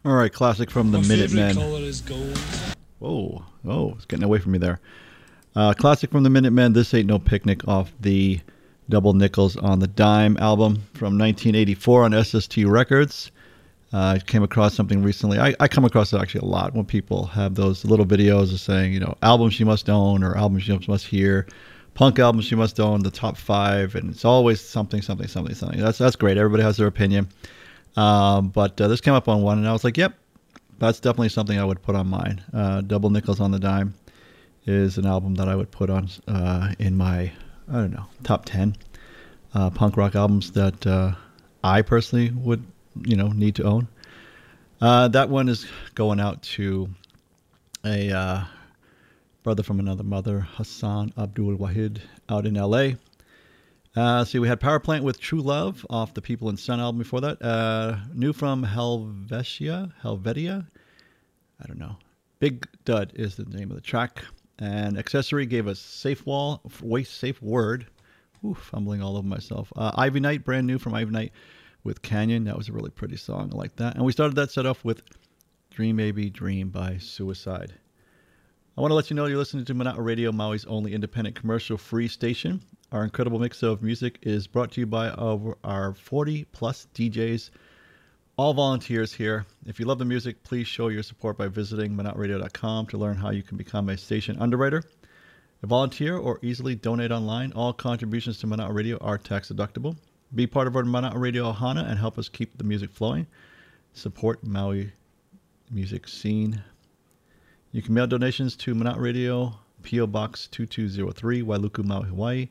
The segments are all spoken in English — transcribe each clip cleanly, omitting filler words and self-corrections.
All right, classic from the My favorite Minutemen. color is gold. Whoa, oh, it's getting away from me there. Classic from the Minutemen. This ain't no picnic off the Double Nickels on the Dime album from 1984 on SST Records. I came across something recently. I come across it actually a lot when people have those little videos of saying, albums you must own or albums you must hear, punk albums you must own, the top five, and it's always something, something, something, something. That's great. Everybody has their opinion. But this came up on one, and I was like, yep, that's definitely something I would put on mine. Double Nickels on the Dime is an album that I would put on in my, I don't know, top 10 punk rock albums that I personally would, need to own. That one is going out to a brother from another mother, Hassan Abdul Wahid, out in LA. See, we had Power Plant with True Love off the People in Sun album before that. New from Helvetia. I don't know. Big Dud is the name of the track. And Accessory gave us Safe Wall, Waste Safe Word. Ooh, fumbling all over myself. Ivy Night, brand new from Ivy Night with Canyon. That was a really pretty song. I like that. And we started that set off with Dream Baby Dream by Suicide. I want to let you know you're listening to Manat Radio, Maui's only independent commercial-free station. Our incredible mix of music is brought to you by our 40-plus DJs, all volunteers here. If you love the music, please show your support by visiting ManatRadio.com to learn how you can become a station underwriter, a volunteer, or easily donate online. All contributions to Manat Radio are tax deductible. Be part of our Manat Radio Ohana and help us keep the music flowing. Support Maui music scene. You can mail donations to Manat Radio, P.O. Box 2203, Wailuku, Maui, Hawaii,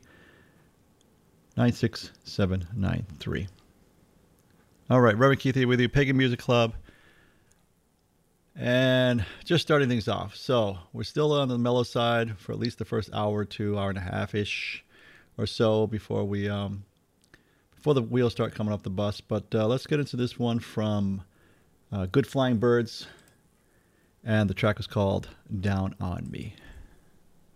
96793. All right, Reverend Keith here with you, Pagan Music Club. And just starting things off. So we're still on the mellow side for at least the first hour or two, hour and a half-ish or so before the wheels start coming off the bus. But let's get into this one from Good Flying Birds. And the track is called Down on Me.